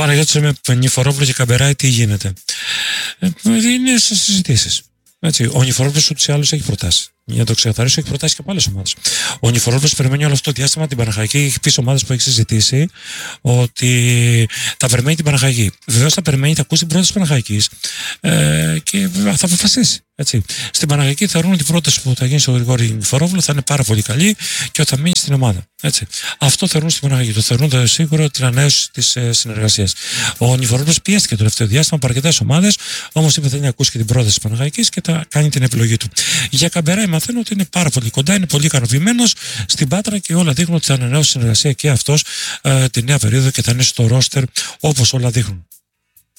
Παναγιώτης με Νηφορόπουλο και Καμπεράη τι γίνεται. Είναι σε συζητήσεις. Ο Νηφορόπουλος ούτως ή άλλως έχει προτάσει. Για να το ξεκαθαρίσω, έχει προτάσει και από άλλες ομάδες. Ο Νηφορόπουλος περιμένει όλο αυτό το διάστημα την Παναχαϊκή. Έχει πει σε ομάδες που έχει συζητήσει ότι τα περιμένει την Παναχαϊκή. Βεβαίως θα περιμένει, θα ακούσει την πρόταση της Παναχαϊκής και θα αποφασίσει. Έτσι. Στην Παναχαϊκή θεωρούν ότι η πρόταση που θα γίνει στο Γρηγόρη Νηφορόπουλο θα είναι πάρα πολύ καλή και ότι θα μείνει στην ομάδα. Έτσι. Αυτό θεωρούν στην Παναχαϊκή. Το θεωρούν σίγουρο την ανανέωση της συνεργασίας. Ο Νηφορόπουλος πιέστηκε το τελευταίο διάστημα από αρκετές ομάδες, όμως είπε θέλει να ακούσει και την πρόταση της Παναχαϊκής και θα κάνει την επιλογή του. Για Καμπεράη μαθαίνω ότι είναι πάρα πολύ κοντά, είναι πολύ ικανοποιημένος στην Πάτρα και όλα δείχνουν ότι θα ανανεώσει συνεργασία και αυτός τη νέα περίοδο και θα είναι στο ρόστερ όπως όλα δείχνουν.